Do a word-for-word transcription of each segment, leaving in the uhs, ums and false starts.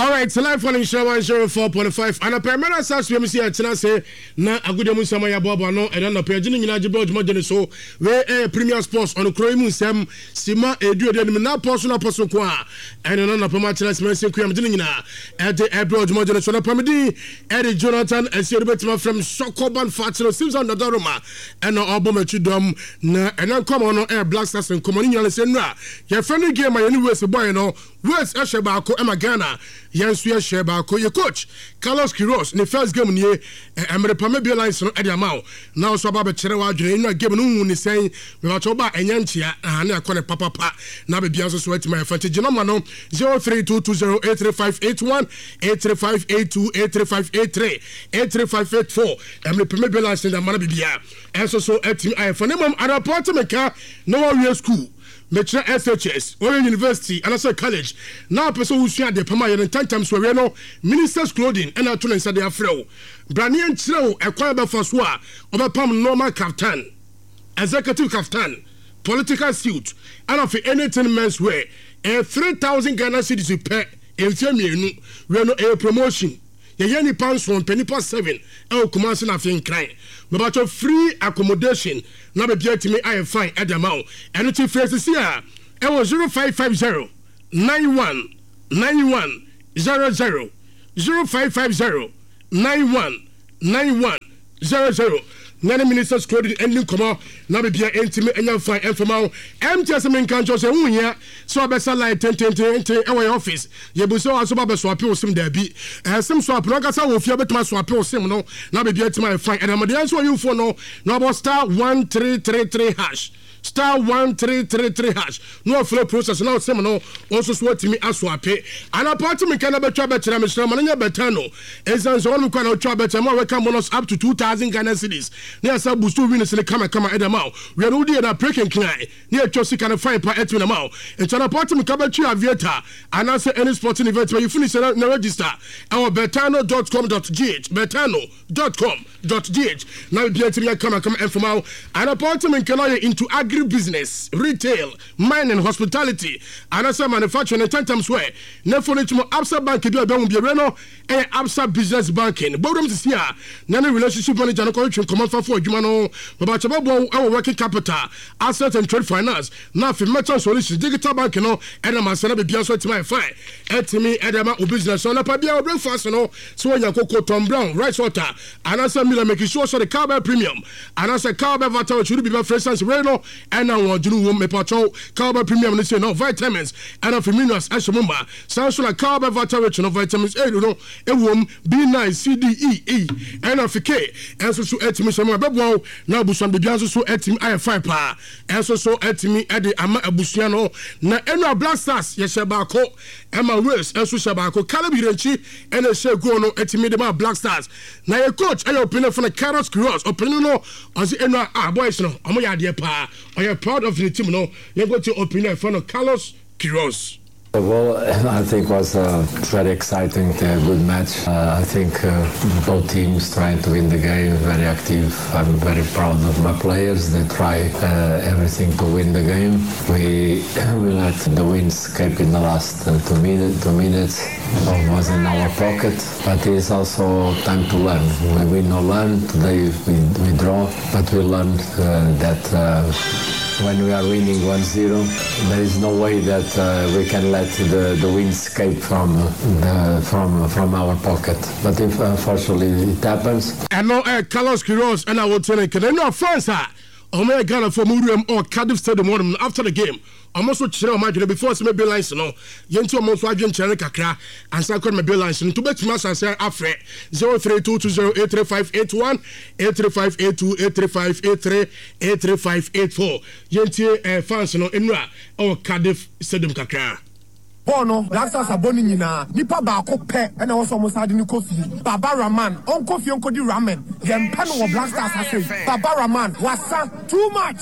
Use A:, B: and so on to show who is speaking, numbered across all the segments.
A: All right, so live on Insha one zero four point five. And a permanent says we see a chance na agude mu sama ya bobo no e na page ni nyina jibo jmo jene so we eh Premier Sports on kro mu nsem sima edu de ni na post na post ko a ene no na pama chance me se kuyam jene nyina e de e bro jmo jene so na pamedi e de Jonathan Esiedu betima from Sokoban Fatino Simpson Dodoroma ene obomachi dom na ene come on e Black Stars en come ni nyana se nra ye friendly game ya ni we se boy no West Asheba ko Emma Ghana Yansu Asheba ko your coach Carlos Quiroz in the first game ni Emre Pamebia lines no Eddie Amao now so baba chere wa dwene no game no ni saying me ba choba enyantia na akone papa pa na be bia so so ati my advantage no no zero three two two zero eight three five eight one eight three five eight two eight three five eight three eight three five eight four Emre Pamebia lines na mana bia enso so ati I for nemom report me ka no we school Metra S H S, or University, and also college. Now, person who share the Pama and ten times were no minister's clothing and our children said they are frail. Branian Chilo, a choir for Swa, of a palm normal kaftan, executive kaftan, political suit, and of anything men's wear, and three thousand Ghana cities to pay in Femi, we are no a promotion. Yeni pounds from penny past seven, El Kumasin of Incline. But your free accommodation, now be to me, I am fine at the amount. And it's phrases here. It was zero five five zero nine one nine one zero zero zero five five zero nine one nine one zero zero. Nine ministers credit ending come out. Now be intimate and fine and from out. M T S M can't just say, oh, yeah. So I better like ten ten ten ten our office. You be so as about swap or sim there be. As some swap, Ragasa will fear better swap or sim no. Now be to my fine. And I'm the answer you for no. Now about star one three three three hash. Star one three three three hash. No flow process now. Some no also sweat me as swap it. And a part of me can never try better. I'm sure Mananya Betano. As I'm so one can try better. More welcome bonus up to two thousand Ghana cedis. Near Sabu two winners in the camera come at the mouth. We are already at a breaking client. Near Chelsea can find per eight in the mouth. And so a part of me come to Avieta. And answer any sporting event where you finish and register. Our betano dot com dot g h. betano dot com dot g h. Now be able to come and come and from out. And a part of me can into agri business, retail, mining, hospitality, and also manufacturing and ten times where. Never need to Absa Bank do a be reno and Absa Business Banking. But them this year, none relationship manager and correction come for for Jumano, but about our working capital, asset and trade finance. Now for merchant solutions, digital banking, no, and I'm a son of a so to my fine. And to me, Edama business, so not be our breakfast, no, so you cocoa Tom Brown, rice water, and also Miller making sure so the carbon premium, and also carbon water should be for instance, Reno. And now want to do me patrol carbon premium and say no vitamins and of minerals as remember sounds like carbon vitamin no vitamins A you know a womb B nine C D E E and of K and so so etimi so my bebo na busuan be bianso so etimi I five pa and so so etimi e de ama abusua no na enu Black Stars ye sheba ko Emma Wales and so sheba ko Kalabirenchi and e she go no etimi de ma Black Stars na your coach and opinion from the Carlos Quiroz opinion no on the enu ah boys no omo ya de pa. Are you proud of the team? No, you're going to open in front of Carlos Quiroz.
B: Well, I think it was a very exciting, uh, good match. Uh, I think uh, both teams trying to win the game, very active. I'm very proud of my players. They try uh, everything to win the game. We we let the win escape in the last uh, two, minute, two minutes. It was in our pocket, but it's also time to learn. We win or learn. Today we, we draw, but we learned uh, that uh, when we are winning one zero, there is no way that uh, we can let the, the win escape from the, from from our pocket. But if unfortunately it happens.
A: And now uh, Carlos Quiroz and I will tell you, can I know France? Omega Ghana for Murium or Cardiff Stadium after the game. I'm also checking my before some bill lines no. Yentu almost wagging channel kakra and so my bill lines to bet mass and say afre zero three two two zero eight three five eight one eight three five eight two eight three five eight three eight three five eight four. Yentu fans no Enra or Cardiff Stadium kakra.
C: Bono, Black Stars are born in Nina. Nipa Bako Pe, and also almost had in coffee. Baba Raman, on coffee on Cody Ramen. Then panel of Black Stars has said, Baba Raman was too much.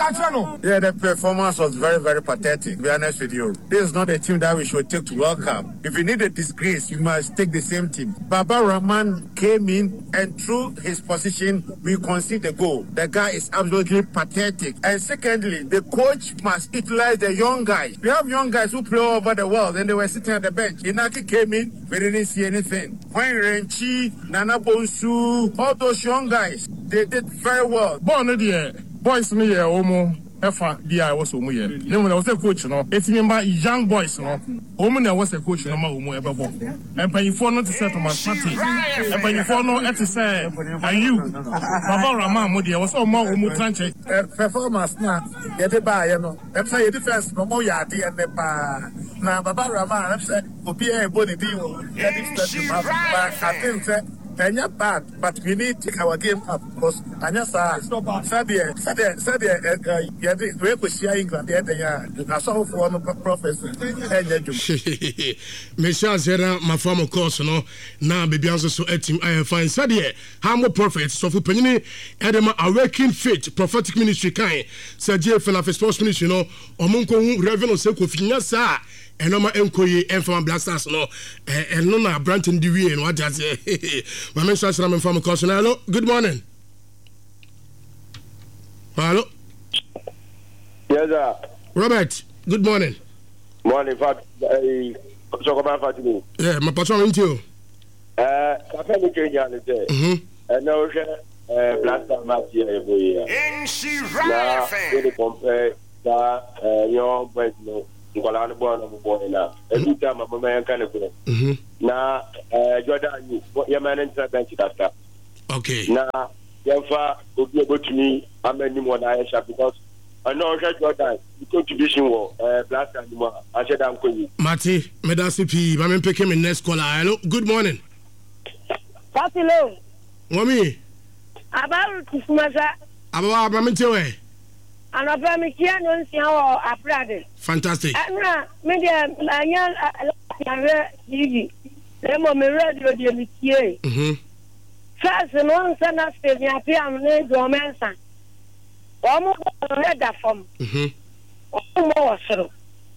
D: Yeah, the performance was very, very pathetic. To be honest with you, this is not a team that we should take to World Cup. If you need a disgrace, you must take the same team. Baba Raman came in and through his position, we concede the goal. The guy is absolutely pathetic. And secondly, the coach must utilize the young guys. We have young guys who play over the the world and they were sitting at the bench. Inaki came in, we didn't see anything. When Renchi, Nana Bonsu, all those young guys, they did very well.
C: Born the boys me here, Omo. Efa D I was Omo here. Then when I was a coach, no, it's remember young boys, no. Omo was a coach, no more Omo ever born. And paying for not to settle my party. And paying for not to say, and you, Baba Rama Modia was all more Omo Tranche.
D: Performance now, get it by, you know. That's how you defense no more yadi and the bar. Now, Baba Rama, I'm saying, will be a body deal. That is the but I think that. And not bad, but we need to take our game up because Anya said, Sadia, Sadia, Sadia, yeah, we have to share England, yeah, I saw for one professor.
A: Michelle said, my former course, no, now baby also so at him. I find Sadia, how more prophets, so for Penny, Adam, awakening faith, prophetic ministry kind, Sadia, for sports ministry, no, or Monko, Reverend Seko, Finyasa. And no ma enkoye enfam blasters no and no na Branton Dewey and what I say. My man says I'm from Caution. Hello, good morning. Hello.
E: Yes, sir.
A: Robert, good morning.
E: Morning, Fat. So come on, Fatimi.
A: Yeah, my patron into you.
E: Uh, Papa me change on the day.
A: Mhm.
E: And now uh blaster match here every year.
F: In she right
E: fan. Now, compare that uh young boys no. Nkwala no boy no boy na every time my man can go
A: mhm
E: na eh Jordan you your man enter bench after
A: okay
E: na yemfa obi obotumi amani mo na Aisha because I know Jordan the contribution was eh blaster anymore I said I'm going
A: Mati medasi p my man pick him in next caller. Hello, good morning.
G: Hello
A: Mommy
G: Abaru Kusumasa
A: Ababa my man tewe
G: and a family here no see how Aprade.
A: Fantastic.
G: Ana media anya anya T V. Lemo me radio de mitie.
A: Mhm.
G: First no sana stay me apia me do mensa. Omo red form.
A: Mhm.
G: Omo wasoro.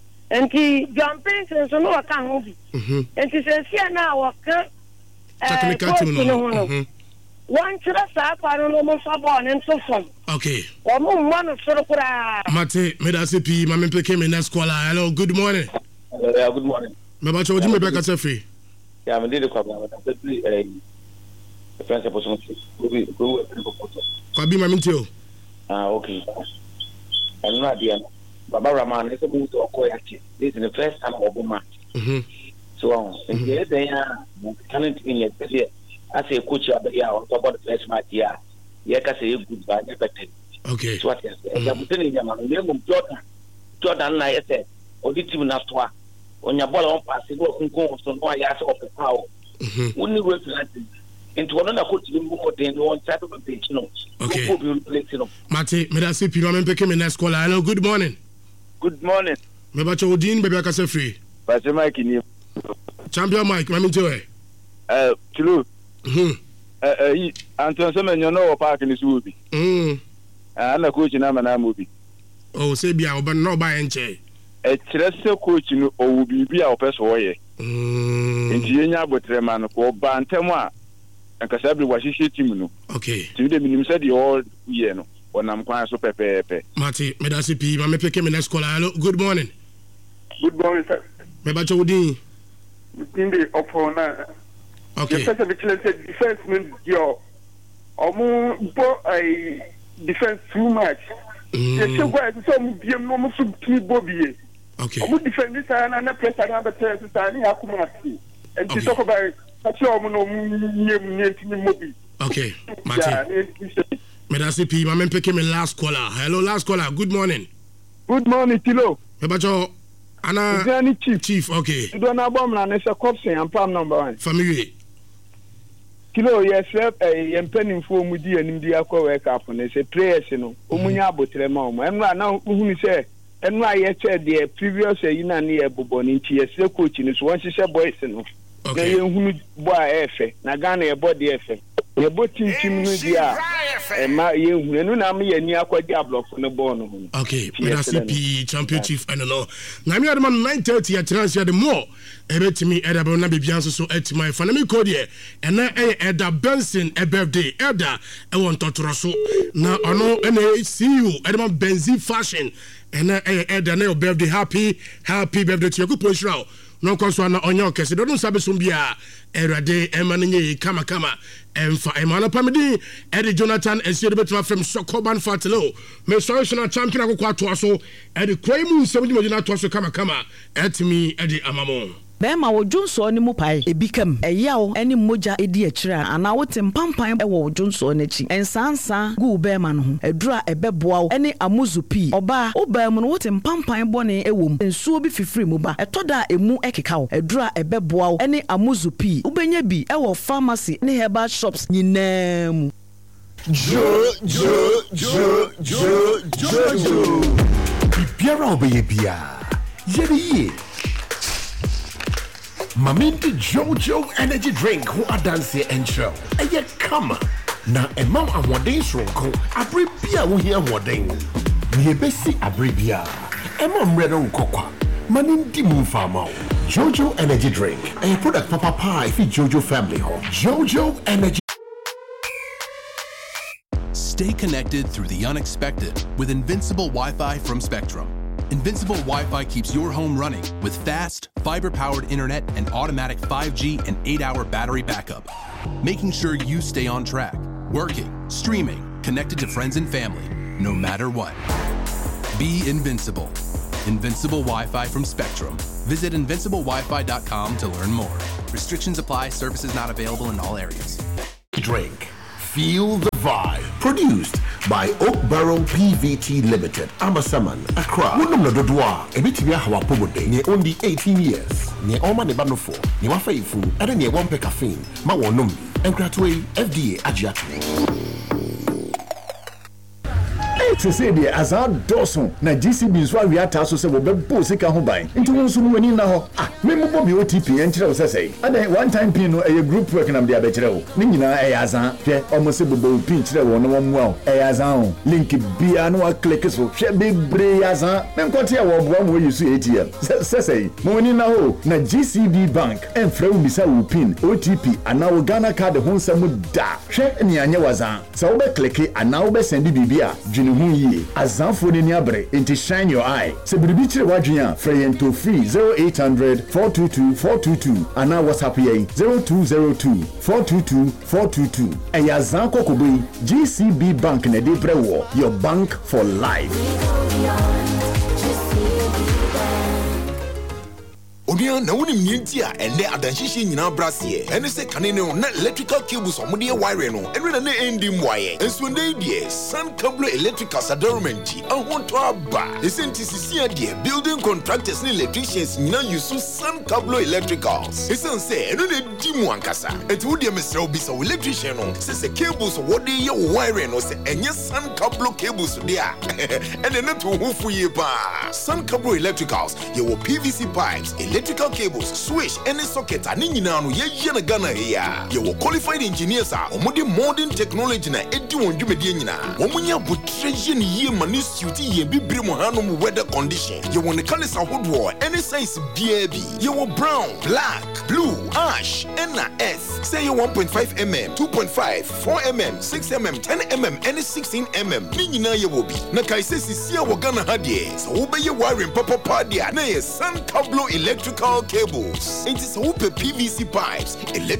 G: Enti jumping so no ka ho bi.
A: Mhm.
G: Enti se sia na wo kan
A: technical team no. Mhm.
G: One chira sa paro no mo fa ball into form.
A: Okay.
G: Omo man soro kura.
A: Mate medasi p my man pick him in next caller. Hello, good morning.
E: Yeah, good morning.
A: Me ba choji me be ka free.
E: Yeah, me did the kwaba but that's eh the friends opportunity. We go
A: Kwabi my mintio.
E: Ah, okay. I'm not there. Baba Raman is about to acquire it. This is the first time of match.
A: Mhm.
E: So on. And here they are talent in your career. As a coach of the year on top of the first match here. Yeah, can say goodbye, never ten.
A: Okay.
E: So what is it? I'm telling you, man, name Jordan. Jordan, like I said, or the team not to on your ball on pass, it wasn't going so no, I asked of the power.
A: Mhm.
E: Only way to that into another coach in more than one type of a page, you know.
A: Okay.
E: Who will replace, you know.
A: Mate medasi p my man pick him in next caller. Hello, good morning.
E: Good morning.
A: Me ba choji baby ka free.
E: Pastor Mike in
A: Champion Mike, my mintio.
E: uh True.
A: Mhm.
E: Uh, uh, Anton Semen, you know, park in this movie.
A: Mm.
E: And a coach in Amana movie.
A: Oh, say be but no buy enche.
E: A Chelsea coach in O B B our person way.
A: Mm.
E: In Tia Botreman or Bantama and Casabi was she team.
A: Okay.
E: To the minimum said the old year, no, when I'm quite so pepe.
A: Mati medasi p my man pick him in next caller. Hello, good morning.
H: Good morning, sir.
A: Me ba choji.
H: In the opponent.
A: Okay.
H: The first of defense means your omu bo I defense too much. The show go to some be no mo so timi bobie.
A: Okay.
H: Omu defend this and na pressure na better to stand here akumasi. And to talk about that omu no nyem nyem mobi.
A: Okay. Mati. Medasi p my man pick him in last caller. Hello, last caller. Good morning.
C: Good morning, Tilo.
A: Me ba cho ana
C: Zani chief.
A: Chief, okay.
C: You don't know about me, I'm Copson, I'm palm number one.
A: Family.
C: Kilo, yes, a impending for Mudi and India co wake up and they say prayers, you know, Umunya Botremom. And right now, who say, and why I said the previous year near Bobonichi, a still coaching is one she said, boys, you know. Okay, who boy F, Nagana, a body F. You're both teaching me,
H: ma ye hu na me ye ni akwaji ablofo ne ball no.
A: Okay, we are C P champion chief and no. Na me adama nine thirty at transfer the more. Ebetimi edaba na bibianso so etima fa na me code here. And na e Eda Benson e birthday. Eda e won totoro so. Na ono ene C E O edama Benzi fashion. And na e Eda na your birthday happy happy birthday to you. Good push now. No konso na onyo kese do no sabe so bia erade emanenye kama kama emfa emana pamedi ede Jonathan esio de betwa from Sokoban Fatelo me solution champion akokwa to aso ede kwaimu nsem di modina to aso kama kama etimi ede amamo
I: Bema wo Jonso ni mu pai ebikam eyawo eni moja edi akira ana wote mpampan e wo Jonso n'achi ensansa gu bema no ho edura ebeboa wo eni amuzupi oba oba mu no wote mpampan bone ewom ensuo bi fifiri mu ba etoda emu ekeka wo edura ebeboa wo eni amuzupi ubenya bi e wo pharmacy ne herbal shops nyinam
J: jo jo jo jo jo jo biara obeye bia yeri Maminti Jojo energy drink who are dancing and show. Eye come. Na ema amwodin sronko. Abribia wo hia amwodin. Ni ebesi abribia. Ema mredo nkokwa. Maninti mfama. Jojo energy drink. A product papa pie fi Jojo family home. Jojo energy.
K: Stay connected through the unexpected with Invincible Wi-Fi from Spectrum. Invincible Wi-Fi keeps your home running with fast, fiber-powered internet and automatic five G and eight hour battery backup, making sure you stay on track, working, streaming, connected to friends and family, no matter what. Be invincible. Invincible Wi-Fi from Spectrum. Visit invincible wi fi dot com to learn more. Restrictions apply. Services not available in all areas.
J: Drink. Feel the vibe. Produced by Oak Barrel P V T Limited. Amasaman, Accra. Wunum no dodwa. Ebitibia hawa pomode. Nye only eighteen years. Nye oma ne banofo. Nye wafa ifu. Ade nye wampe caffeine. Ma wonum. Enkratwe F D A agiatu.
L: To say the Azad Dawson, na G C B so we ataso se wo bebo sika ho ban. Nti won so wani na ho. Ah, me mo bo bi O T P en kire wo sesei. Ade one time pin no e group work na me dia be kire wo. Ni nyina e azan. Hwe omo se bobo pin kire wo no wo mu a. E azan. Link bia no wa click so. Hwe be bre azan. Me nkote e wo bo mo yusu A T M. Sesei. Mo wani na ho. Na G C B Bank en fra wo bisa wo pin O T P ana wo Ghana card ho nsam da. Hwe ni anye wazan. Sa wo be click ana wo be send bibia. Dwene ye azanfo ni abre into shine your eye se biribi kire wadwea free to free zero eight hundred four two two four two two ana WhatsApp ye zero two zero two four two two four two two e yazanko kobi G C B Bank na de brewo your bank for life.
J: Onia na woni mnienti a ende adanhihye nyina brase ene se kane ne na electrical cables omode wire no ene na na endi mwaye enso ndey die Sun Cable Electrical Sadarumenti ahonto aba esenti sisia die building contractors ne electricians nyina use Sun Cable Electricals esen se ene na di mu ankasa eti wo die mesra obi so electrician no se se cables wode ye wire no se enye Sun Cable cables dia ene na to hofu ye pa Sun Cable Electricals ye wo P V C pipes electrical cables, switch, any socket, and in Yinano, Yan Ghana here. You were qualified engineers are omodi modern technology na edu on Jumediana. Womunya butrejian ye manis duty ye be brimonhanum weather condition. You want the colors of wood war, any size B A B. You were brown, black, blue, ash, N S. Say you one point five millimeter, two point five, four millimeter, six millimeter, ten millimeter, any sixteen millimeter. Nina ye will be. Nakai says Sia Wagana Hadie. So obey your wiring papa padia. Nay, Sun Cable Electrical cables. It is open P V C pipes, electric